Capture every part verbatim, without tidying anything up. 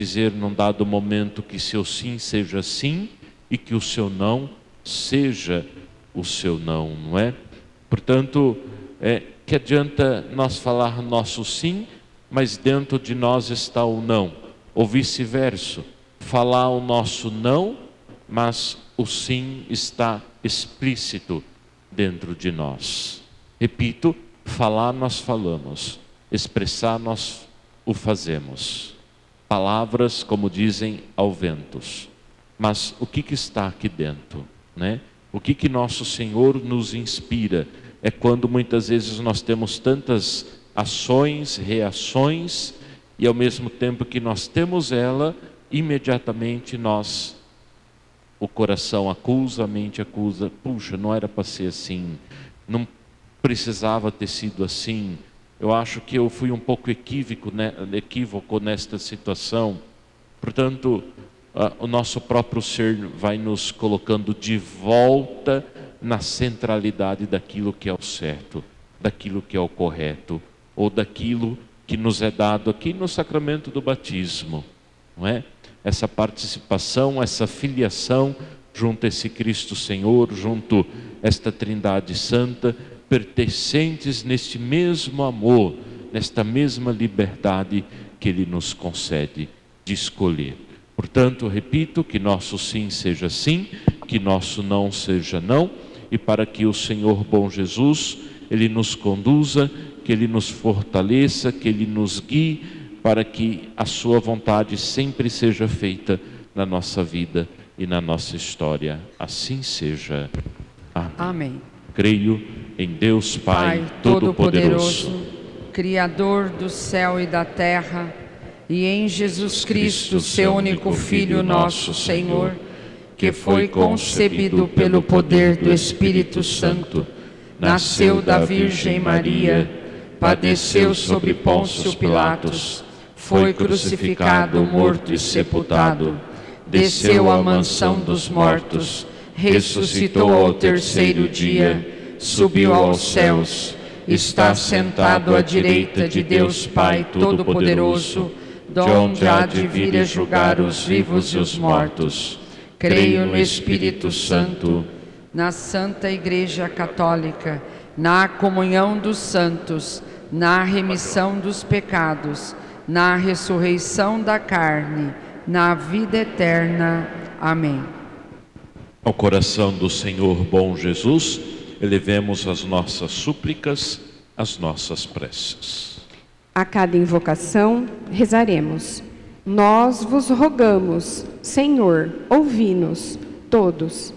dizer num dado momento que seu sim seja sim e que o seu não seja o seu não, não é? Portanto, é, que adianta nós falar nosso sim, mas dentro de nós está o não, ou vice-versa, falar o nosso não, mas o sim está explícito dentro de nós. Repito, falar nós falamos, expressar nós o fazemos. Palavras, como dizem, ao ventos. Mas o que, que está aqui dentro, né? O que, que nosso Senhor nos inspira? É quando muitas vezes nós temos tantas ações, reações, e ao mesmo tempo que nós temos ela, imediatamente nós, o coração acusa, a mente acusa, puxa, não era para ser assim, não precisava ter sido assim, eu acho que eu fui um pouco equívoco, né, equívoco nesta situação. Portanto, uh, o nosso próprio ser vai nos colocando de volta na centralidade daquilo que é o certo, daquilo que é o correto, ou daquilo que nos é dado aqui no sacramento do batismo, não é? Essa participação, essa filiação junto a esse Cristo Senhor, junto a esta Trindade Santa, pertencentes neste mesmo amor, nesta mesma liberdade que Ele nos concede de escolher. Portanto, repito, que nosso sim seja sim, que nosso não seja não, e para que o Senhor bom Jesus, Ele nos conduza, que Ele nos fortaleça, que Ele nos guie, para que a sua vontade sempre seja feita na nossa vida e na nossa história. Assim seja. Amém. Amém. Creio em Deus Pai, Pai Todo-Poderoso, Todo-Poderoso, Criador do céu e da terra, e em Jesus Cristo, seu único Filho, nosso Senhor, que foi concebido pelo poder do Espírito Santo, nasceu da Virgem Maria, padeceu sob Pôncio Pilatos, foi crucificado, morto e sepultado, desceu à mansão dos mortos, ressuscitou ao terceiro dia, subiu aos céus, está sentado à direita de Deus Pai Todo-Poderoso, donde há de vir a julgar os vivos e os mortos. Creio no Espírito Santo, na Santa Igreja Católica, na comunhão dos santos, na remissão dos pecados, na ressurreição da carne, na vida eterna. Amém. Ao coração do Senhor bom Jesus, elevemos as nossas súplicas, as nossas preces. A cada invocação, rezaremos. Nós vos rogamos, Senhor, ouvi-nos, todos.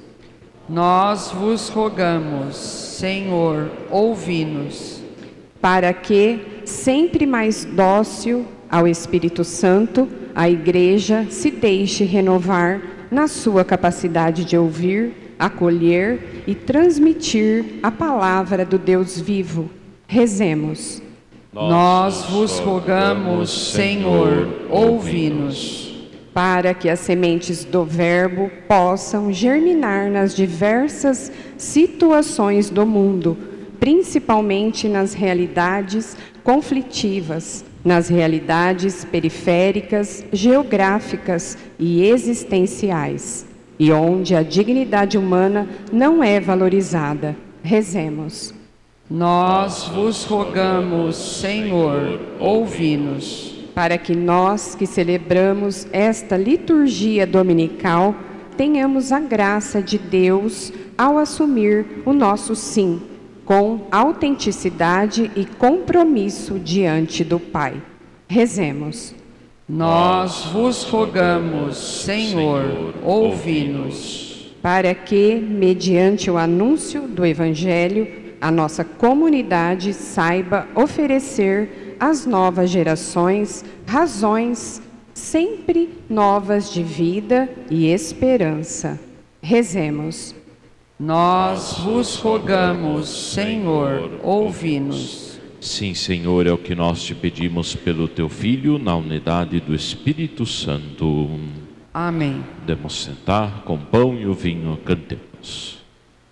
Nós vos rogamos, Senhor, ouvi-nos. Para que, sempre mais dócil ao Espírito Santo, a Igreja se deixe renovar na sua capacidade de ouvir, acolher e transmitir a palavra do Deus vivo. Rezemos. Nós vos rogamos, Senhor, ouvi-nos. Para que as sementes do Verbo possam germinar nas diversas situações do mundo, principalmente nas realidades conflitivas, nas realidades periféricas, geográficas e existenciais, e onde a dignidade humana não é valorizada. Rezemos. Nós vos rogamos, Senhor, ouvi-nos. Para que nós que celebramos esta liturgia dominical tenhamos a graça de Deus ao assumir o nosso sim, com autenticidade e compromisso diante do Pai. Rezemos. Nós vos rogamos, Senhor, ouvi-nos. Para que, mediante o anúncio do Evangelho, a nossa comunidade saiba oferecer às novas gerações razões sempre novas de vida e esperança. Rezemos. Nós vos rogamos, Senhor, ouvi-nos. Sim, Senhor, é o que nós te pedimos pelo teu Filho, na unidade do Espírito Santo. Amém. Podemos sentar, com pão e o vinho, cantemos.